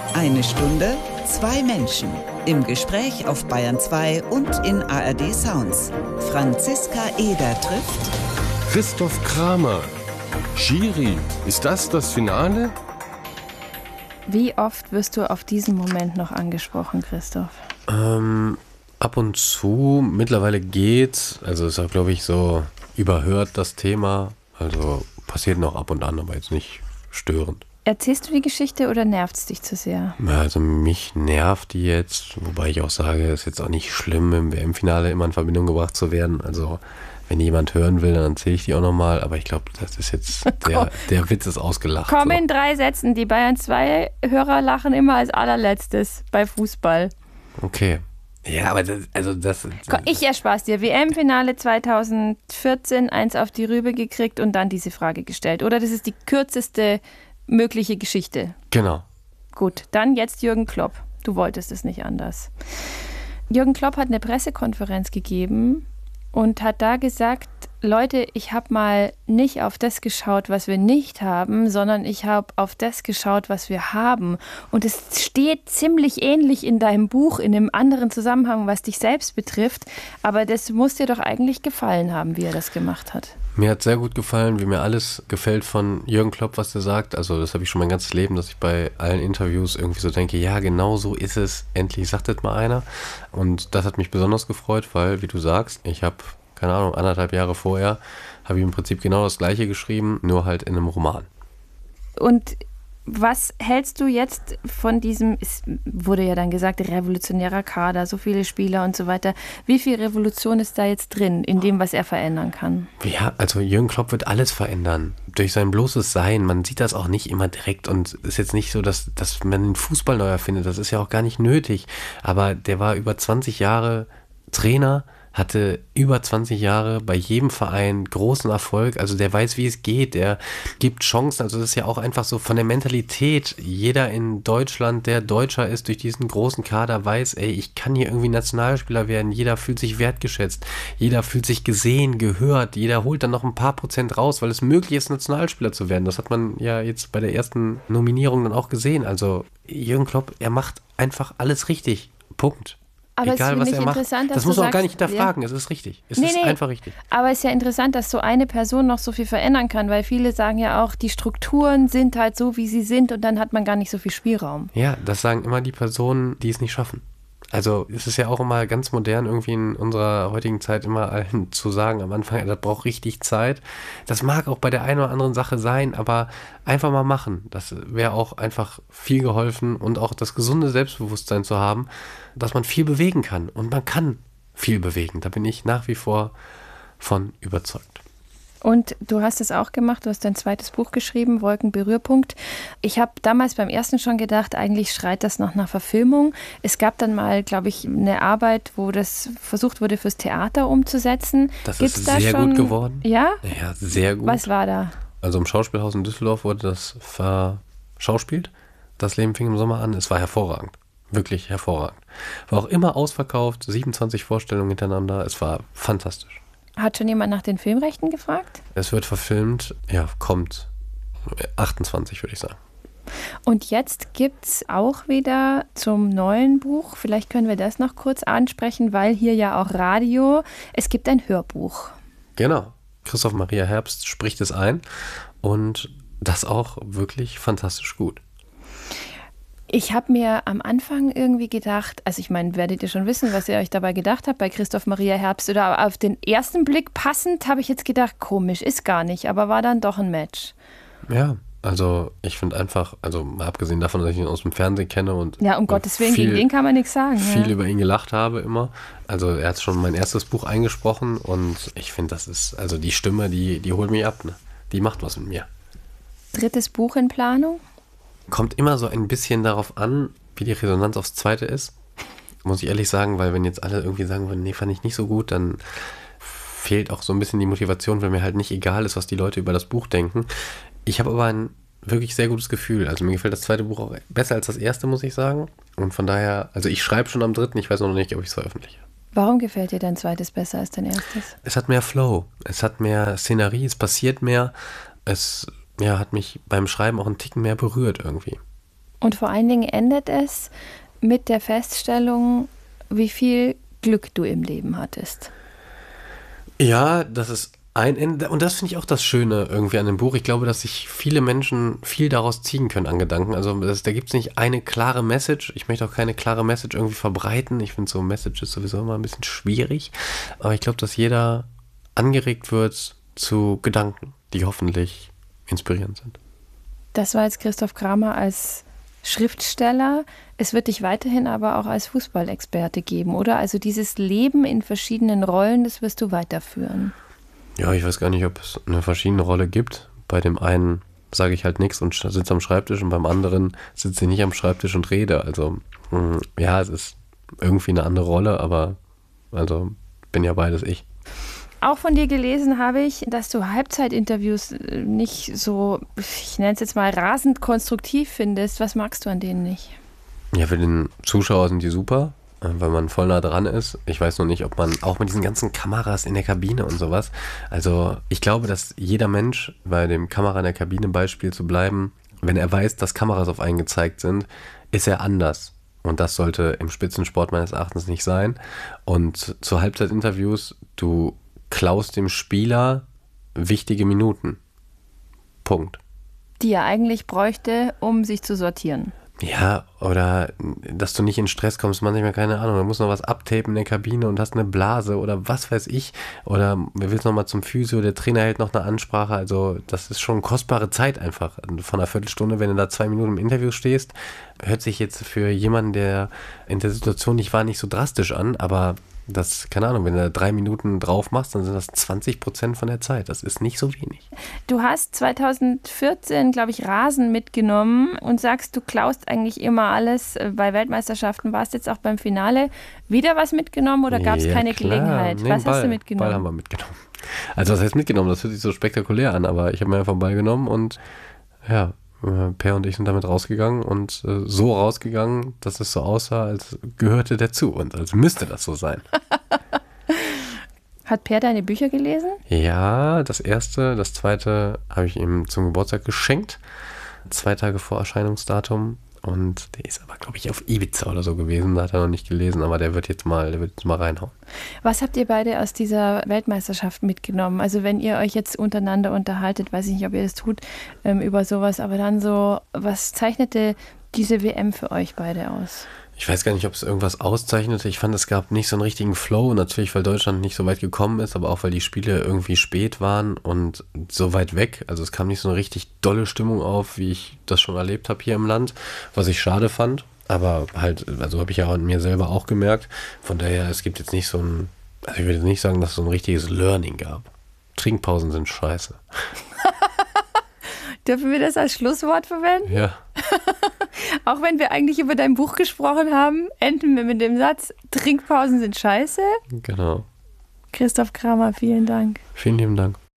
Eine Stunde, zwei Menschen. Im Gespräch auf Bayern 2 und in ARD Sounds. Franziska Eder trifft Christoph Kramer. Schiri, ist das Finale? Wie oft wirst du auf diesen Moment noch angesprochen, Christoph? Ab und zu. Mittlerweile geht's. Also ist auch, glaube ich, so überhört das Thema. Also passiert noch ab und an, aber jetzt nicht störend. Erzählst du die Geschichte oder nervt es dich zu sehr? Ja, also mich nervt die jetzt, wobei ich auch sage, es ist jetzt auch nicht schlimm, im WM-Finale immer in Verbindung gebracht zu werden. Also wenn jemand hören will, dann erzähle ich die auch nochmal. Aber ich glaube, das ist jetzt, der Witz ist ausgelacht. Komm so. in 3 Sätzen. Die Bayern 2 Hörer lachen immer als allerletztes bei Fußball. Okay. Ja, aber das Ich erspar's dir. WM-Finale 2014, 1 auf die Rübe gekriegt und dann diese Frage gestellt. Oder das ist die kürzeste mögliche Geschichte. Genau. Gut, dann jetzt Jürgen Klopp. Du wolltest es nicht anders. Jürgen Klopp hat eine Pressekonferenz gegeben und hat da gesagt, Leute, ich habe mal nicht auf das geschaut, was wir nicht haben, sondern ich habe auf das geschaut, was wir haben. Und es steht ziemlich ähnlich in deinem Buch, in einem anderen Zusammenhang, was dich selbst betrifft. Aber das muss dir doch eigentlich gefallen haben, wie er das gemacht hat. Mir hat sehr gut gefallen, wie mir alles gefällt von Jürgen Klopp, was er sagt. Also das habe ich schon mein ganzes Leben, dass ich bei allen Interviews irgendwie so denke, ja, genau so ist es. Endlich sagt das mal einer. Und das hat mich besonders gefreut, weil, wie du sagst, ich habe, keine Ahnung, 1,5 Jahre vorher, habe ich im Prinzip genau das Gleiche geschrieben, nur halt in einem Roman. Und was hältst du jetzt von diesem, es wurde ja dann gesagt, revolutionärer Kader, so viele Spieler und so weiter. Wie viel Revolution ist da jetzt drin, in dem, was er verändern kann? Ja, also Jürgen Klopp wird alles verändern. Durch sein bloßes Sein. Man sieht das auch nicht immer direkt und es ist jetzt nicht so, dass man den Fußball neu erfindet. Das ist ja auch gar nicht nötig. Aber der war über 20 Jahre Trainer, hatte über 20 Jahre bei jedem Verein großen Erfolg, also der weiß, wie es geht, der gibt Chancen, also das ist ja auch einfach so von der Mentalität, jeder in Deutschland, der Deutscher ist, durch diesen großen Kader weiß, ey, ich kann hier irgendwie Nationalspieler werden, jeder fühlt sich wertgeschätzt, jeder fühlt sich gesehen, gehört, jeder holt dann noch ein paar Prozent raus, weil es möglich ist, Nationalspieler zu werden, das hat man ja jetzt bei der ersten Nominierung dann auch gesehen, also Jürgen Klopp, er macht einfach alles richtig, Punkt. Aber egal, was er macht. Das muss man auch gar nicht hinterfragen. Ja. Es ist richtig. Es ist einfach richtig. Aber es ist ja interessant, dass so eine Person noch so viel verändern kann, weil viele sagen ja auch, die Strukturen sind halt so, wie sie sind und dann hat man gar nicht so viel Spielraum. Ja, das sagen immer die Personen, die es nicht schaffen. Also es ist ja auch immer ganz modern, irgendwie in unserer heutigen Zeit immer allen zu sagen am Anfang, das braucht richtig Zeit. Das mag auch bei der einen oder anderen Sache sein, aber einfach mal machen. Das wäre auch einfach viel geholfen und auch das gesunde Selbstbewusstsein zu haben, dass man viel bewegen kann. Und man kann viel bewegen. Da bin ich nach wie vor von überzeugt. Und du hast es auch gemacht, du hast dein zweites Buch geschrieben, Wolkenberührpunkt. Ich habe damals beim ersten schon gedacht, eigentlich schreit das noch nach Verfilmung. Es gab dann mal, glaube ich, eine Arbeit, wo das versucht wurde, fürs Theater umzusetzen. Das ist sehr gut geworden. Ja? Ja, sehr gut. Was war da? Also im Schauspielhaus in Düsseldorf wurde das verschauspielt. Das Leben fing im Sommer an. Es war hervorragend. Wirklich hervorragend. War auch immer ausverkauft, 27 Vorstellungen hintereinander. Es war fantastisch. Hat schon jemand nach den Filmrechten gefragt? Es wird verfilmt, ja, kommt 28, würde ich sagen. Und jetzt gibt es auch wieder zum neuen Buch, vielleicht können wir das noch kurz ansprechen, weil hier ja auch Radio, es gibt ein Hörbuch. Genau, Christoph Maria Herbst spricht es ein und das auch wirklich fantastisch gut. Ich habe mir am Anfang irgendwie gedacht, also ich meine, werdet ihr schon wissen, was ihr euch dabei gedacht habt bei Christoph Maria Herbst oder auf den ersten Blick passend, habe ich jetzt gedacht, komisch, ist gar nicht, aber war dann doch ein Match. Ja, also ich finde einfach, also mal abgesehen davon, dass ich ihn aus dem Fernsehen kenne und ja, um Gottes Willen, gegen den kann man nichts sagen. Viel über ihn gelacht habe immer. Also er hat schon mein erstes Buch eingesprochen und ich finde, das ist, also die Stimme, die holt mich ab, ne? Die macht was mit mir. Drittes Buch in Planung? Kommt immer so ein bisschen darauf an, wie die Resonanz aufs zweite ist. Muss ich ehrlich sagen, weil wenn jetzt alle irgendwie sagen würden, nee, fand ich nicht so gut, dann fehlt auch so ein bisschen die Motivation, weil mir halt nicht egal ist, was die Leute über das Buch denken. Ich habe aber ein wirklich sehr gutes Gefühl. Also mir gefällt das zweite Buch auch besser als das erste, muss ich sagen. Und von daher, also ich schreibe schon am dritten, ich weiß noch nicht, ob ich es veröffentliche. Warum gefällt dir dein zweites besser als dein erstes? Es hat mehr Flow, es hat mehr Szenerie, es passiert mehr, es hat mich beim Schreiben auch einen Ticken mehr berührt irgendwie. Und vor allen Dingen endet es mit der Feststellung, wie viel Glück du im Leben hattest. Ja, das ist ein Ende. Und das finde ich auch das Schöne irgendwie an dem Buch. Ich glaube, dass sich viele Menschen viel daraus ziehen können an Gedanken. Also da gibt es nicht eine klare Message. Ich möchte auch keine klare Message irgendwie verbreiten. Ich finde so Messages sowieso immer ein bisschen schwierig. Aber ich glaube, dass jeder angeregt wird zu Gedanken, die hoffentlich inspirierend sind. Das war jetzt Christoph Kramer als Schriftsteller. Es wird dich weiterhin aber auch als Fußballexperte geben, oder? Also dieses Leben in verschiedenen Rollen, das wirst du weiterführen. Ja, ich weiß gar nicht, ob es eine verschiedene Rolle gibt. Bei dem einen sage ich halt nichts und sitze am Schreibtisch und beim anderen sitze ich nicht am Schreibtisch und rede. Also ja, es ist irgendwie eine andere Rolle, aber also bin ja beides ich. Auch von dir gelesen habe ich, dass du Halbzeitinterviews nicht so, ich nenne es jetzt mal rasend konstruktiv findest. Was magst du an denen nicht? Ja, für den Zuschauer sind die super, weil man voll nah dran ist. Ich weiß noch nicht, ob man auch mit diesen ganzen Kameras in der Kabine und sowas. Also ich glaube, dass jeder Mensch, bei dem Kamera in der Kabine Beispiel zu bleiben, wenn er weiß, dass Kameras auf einen gezeigt sind, ist er anders. Und das sollte im Spitzensport meines Erachtens nicht sein. Und zu Halbzeitinterviews, du klaust dem Spieler wichtige Minuten. Punkt. Die er eigentlich bräuchte, um sich zu sortieren. Ja, oder dass du nicht in Stress kommst, manchmal keine Ahnung, du musst noch was abtapen in der Kabine und hast eine Blase oder was weiß ich, oder willst noch mal zum Physio, der Trainer hält noch eine Ansprache, also das ist schon kostbare Zeit einfach, von einer Viertelstunde, wenn du da 2 Minuten im Interview stehst, hört sich jetzt für jemanden, der in der Situation nicht war, nicht so drastisch an, aber das, keine Ahnung, wenn du da 3 Minuten drauf machst, dann sind das 20% von der Zeit. Das ist nicht so wenig. Du hast 2014, glaube ich, Rasen mitgenommen und sagst, du klaust eigentlich immer alles. Bei Weltmeisterschaften warst jetzt auch beim Finale. Wieder was mitgenommen oder gab es keine Gelegenheit? Nee, was hast du mitgenommen? Ball haben wir mitgenommen. Also was heißt mitgenommen? Das hört sich so spektakulär an, aber ich habe mir einfach einen Ball genommen und ja, Per und ich sind damit rausgegangen und so rausgegangen, dass es so aussah, als gehörte der zu uns, als müsste das so sein. Hat Per deine Bücher gelesen? Ja, das erste, das zweite habe ich ihm zum Geburtstag geschenkt, 2 Tage vor Erscheinungsdatum. Und der ist aber, glaube ich, auf Ibiza oder so gewesen. Da hat er noch nicht gelesen, aber der wird jetzt mal reinhauen. Was habt ihr beide aus dieser Weltmeisterschaft mitgenommen? Also wenn ihr euch jetzt untereinander unterhaltet, weiß ich nicht, ob ihr das tut, über sowas, aber dann so, was zeichnete diese WM für euch beide aus? Ich weiß gar nicht, ob es irgendwas auszeichnete. Ich fand, es gab nicht so einen richtigen Flow. Natürlich, weil Deutschland nicht so weit gekommen ist, aber auch, weil die Spiele irgendwie spät waren und so weit weg. Also es kam nicht so eine richtig dolle Stimmung auf, wie ich das schon erlebt habe hier im Land, was ich schade fand. Aber halt, also habe ich ja an mir selber auch gemerkt. Von daher, es gibt jetzt nicht so ein, also ich würde nicht sagen, dass es so ein richtiges Learning gab. Trinkpausen sind scheiße. Dürfen wir das als Schlusswort verwenden? Ja. Auch wenn wir eigentlich über dein Buch gesprochen haben, enden wir mit dem Satz, Trinkpausen sind scheiße. Genau. Christoph Kramer, vielen Dank. Vielen lieben Dank.